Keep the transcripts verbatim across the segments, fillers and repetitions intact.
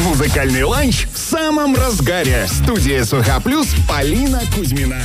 Музыкальный ланч в самом разгаре. Студия СВХ Плюс, Полина Кузьмина.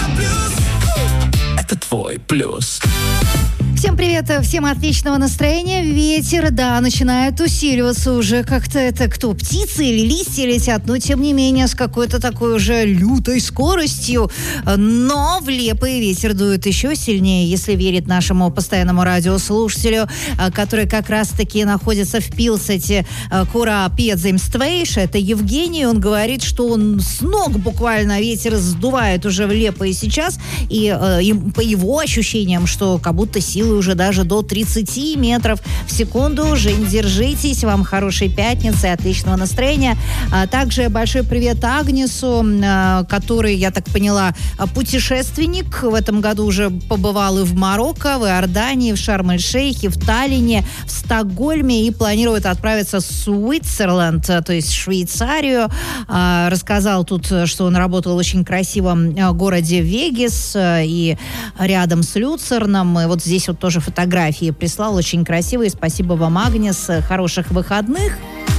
Это твой плюс. Всем привет, всем отличного настроения. Ветер, да, начинает усиливаться уже. Как-то это кто, птицы или листья летят, но тем не менее с какой-то такой уже лютой скоростью. Но в Лепое ветер дует еще сильнее, если верить нашему постоянному радиослушателю, который как раз-таки находится в Пилсете Кура Педземствейш. Это Евгений. Он говорит, что он с ног буквально ветер сдувает уже в Лепое сейчас. И э, по его ощущениям, что как будто силы уже даже до тридцати метров в секунду. Жень, держитесь. Вам хорошей пятницы, отличного настроения. А также большой привет Агнесу, который, я так поняла, путешественник. В этом году уже побывал и в Марокко, в Иордании, в Шарм-эль-Шейхе, в Таллине, в Стокгольме и планирует отправиться в Свитцерленд, то есть в Швейцарию. Рассказал тут, что он работал в очень красивом городе Вегас и рядом с Люцерном. И вот здесь вот тоже фотографии прислал, очень красивые. Спасибо вам, Агнес. Хороших выходных.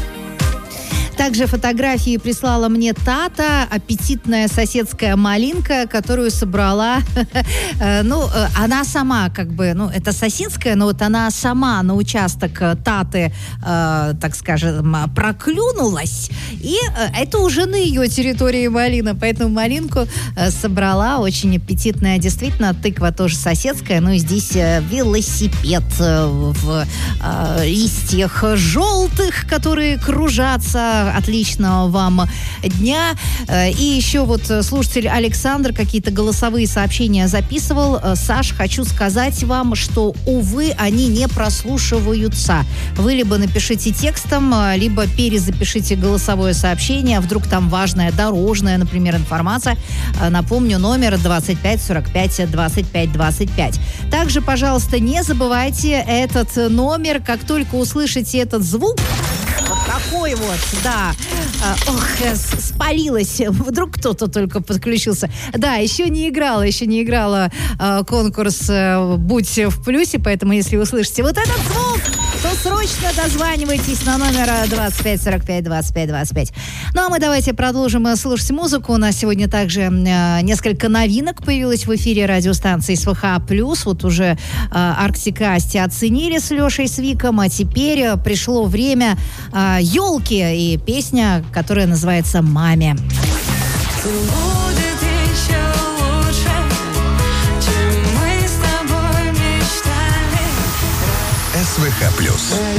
Также фотографии прислала мне Тата, аппетитная соседская малинка, которую собрала, ну, она сама как бы, ну, это соседская, но вот она сама на участок Таты, э, так скажем, проклюнулась, и это уже на ее территории малина, поэтому малинку собрала, очень аппетитная, действительно, тыква тоже соседская, ну, и здесь велосипед в э, листьях желтых, которые кружатся. Отличного вам дня. И еще вот слушатель Александр какие-то голосовые сообщения записывал. Саш, хочу сказать вам, что, увы, они не прослушиваются. Вы либо напишите текстом, либо перезапишите голосовое сообщение. Вдруг там важная дорожная, например, информация. Напомню, номер двадцать пять сорок пять двадцать пять двадцать пять. Также, пожалуйста, не забывайте этот номер. Как только услышите этот звук, вот такой вот, да. Ох, спалилась. Вдруг кто-то только подключился. Да, еще не играла, еще не играла э, конкурс э, «Будь в плюсе», поэтому если вы услышите вот этот звук, то срочно дозванивайтесь на номер двадцать пять сорок пять двадцать пять двадцать пять. Ну, а мы давайте продолжим слушать музыку. У нас сегодня также э, несколько новинок появилось в эфире радиостанции СВХ+. Вот уже э, Арктик и Асти оценили с Лешей Свиком, а теперь э, пришло время э, елки и песня, которая называется «Маме». Будет еще лучше, чем мы с тобой мечтали. СВХ Плюс.